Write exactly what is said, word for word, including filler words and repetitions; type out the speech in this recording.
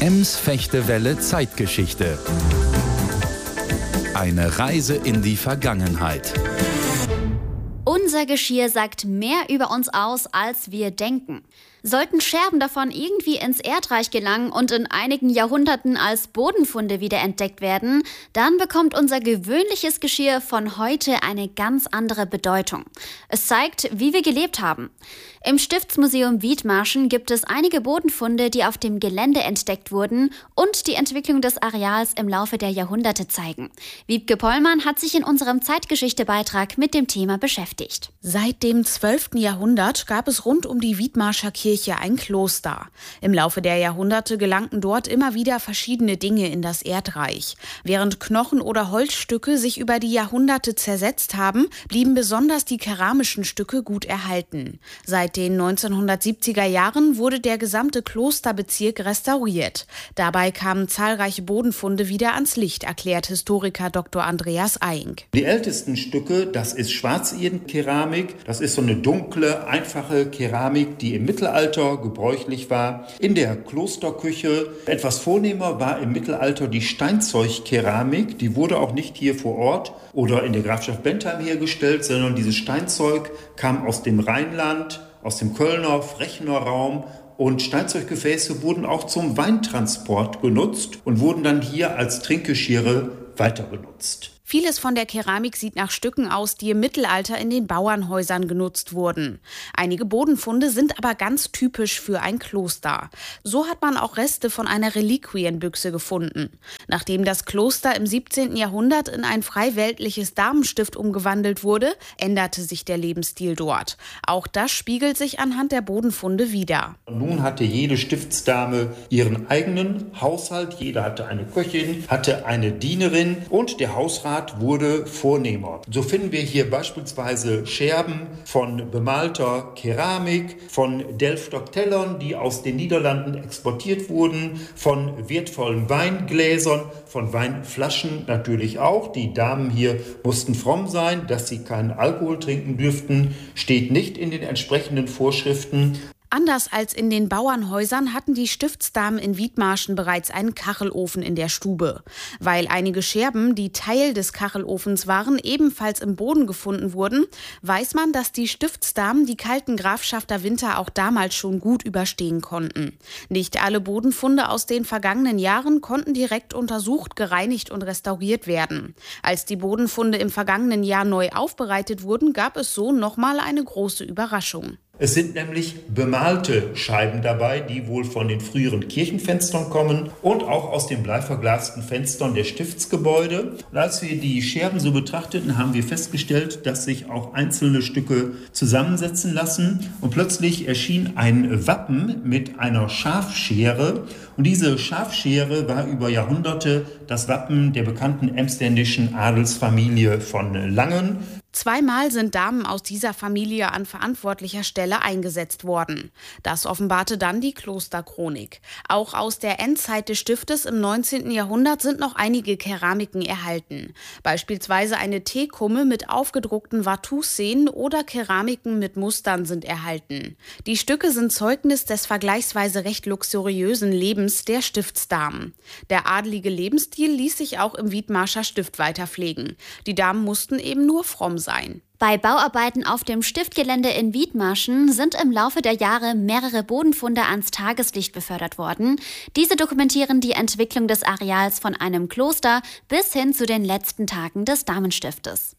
Ems-Fechtewelle Zeitgeschichte. Eine Reise in die Vergangenheit. Unser Geschirr sagt mehr über uns aus, als wir denken. Sollten Scherben davon irgendwie ins Erdreich gelangen und in einigen Jahrhunderten als Bodenfunde wiederentdeckt werden, dann bekommt unser gewöhnliches Geschirr von heute eine ganz andere Bedeutung. Es zeigt, wie wir gelebt haben. Im Stiftsmuseum Wiedmarschen gibt es einige Bodenfunde, die auf dem Gelände entdeckt wurden und die Entwicklung des Areals im Laufe der Jahrhunderte zeigen. Wiebke Pollmann hat sich in unserem Zeitgeschichte-Beitrag mit dem Thema beschäftigt. Seit dem zwölften Jahrhundert gab es rund um die Wiedmarscher Kirche ein Kloster. Im Laufe der Jahrhunderte gelangten dort immer wieder verschiedene Dinge in das Erdreich. Während Knochen oder Holzstücke sich über die Jahrhunderte zersetzt haben, blieben besonders die keramischen Stücke gut erhalten. Seit den neunzehnhundertsiebziger Jahren wurde der gesamte Klosterbezirk restauriert. Dabei kamen zahlreiche Bodenfunde wieder ans Licht, erklärt Historiker Doktor Andreas Eink. Die ältesten Stücke, das ist Schwarzirdenkeramik. Das ist so eine dunkle, einfache Keramik, die im Mittelalter gebräuchlich war. In der Klosterküche etwas vornehmer war im Mittelalter die Steinzeugkeramik. Die wurde auch nicht hier vor Ort oder in der Grafschaft Bentheim hergestellt, sondern dieses Steinzeug kam aus dem Rheinland, aus dem Kölner, Frechner Raum. Und Steinzeuggefäße wurden auch zum Weintransport genutzt und wurden dann hier als Trinkgeschirre weiter benutzt. Vieles von der Keramik sieht nach Stücken aus, die im Mittelalter in den Bauernhäusern genutzt wurden. Einige Bodenfunde sind aber ganz typisch für ein Kloster. So hat man auch Reste von einer Reliquienbüchse gefunden. Nachdem das Kloster im siebzehnten Jahrhundert in ein frei weltliches Damenstift umgewandelt wurde, änderte sich der Lebensstil dort. Auch das spiegelt sich anhand der Bodenfunde wider. Nun hatte jede Stiftsdame ihren eigenen Haushalt. Jeder hatte eine Köchin, hatte eine Dienerin und der Hausrat wurde vornehmer. So finden wir hier beispielsweise Scherben von bemalter Keramik, von Delfter Tellern, die aus den Niederlanden exportiert wurden, von wertvollen Weingläsern, von Weinflaschen natürlich auch. Die Damen hier mussten fromm sein, dass sie keinen Alkohol trinken dürften, steht nicht in den entsprechenden Vorschriften. Anders als in den Bauernhäusern hatten die Stiftsdamen in Wiedmarschen bereits einen Kachelofen in der Stube. Weil einige Scherben, die Teil des Kachelofens waren, ebenfalls im Boden gefunden wurden, weiß man, dass die Stiftsdamen die kalten Grafschafter Winter auch damals schon gut überstehen konnten. Nicht alle Bodenfunde aus den vergangenen Jahren konnten direkt untersucht, gereinigt und restauriert werden. Als die Bodenfunde im vergangenen Jahr neu aufbereitet wurden, gab es so nochmal eine große Überraschung. Es sind nämlich bemalte Scheiben dabei, die wohl von den früheren Kirchenfenstern kommen und auch aus den bleiverglasten Fenstern der Stiftsgebäude. Und als wir die Scherben so betrachteten, haben wir festgestellt, dass sich auch einzelne Stücke zusammensetzen lassen. Und plötzlich erschien ein Wappen mit einer Schafschere. Und diese Schafschere war über Jahrhunderte das Wappen der bekannten emsländischen Adelsfamilie von Langen. Zweimal sind Damen aus dieser Familie an verantwortlicher Stelle eingesetzt worden. Das offenbarte dann die Klosterchronik. Auch aus der Endzeit des Stiftes im neunzehnten Jahrhundert sind noch einige Keramiken erhalten. Beispielsweise eine Teekumme mit aufgedruckten Watteau-Szenen oder Keramiken mit Mustern sind erhalten. Die Stücke sind Zeugnis des vergleichsweise recht luxuriösen Lebens der Stiftsdamen. Der adelige Lebensstil ließ sich auch im Wiedmarscher Stift weiterpflegen. Die Damen mussten eben nur fromm sein. Bei Bauarbeiten auf dem Stiftgelände in Wiedmarschen sind im Laufe der Jahre mehrere Bodenfunde ans Tageslicht befördert worden. Diese dokumentieren die Entwicklung des Areals von einem Kloster bis hin zu den letzten Tagen des Damenstiftes.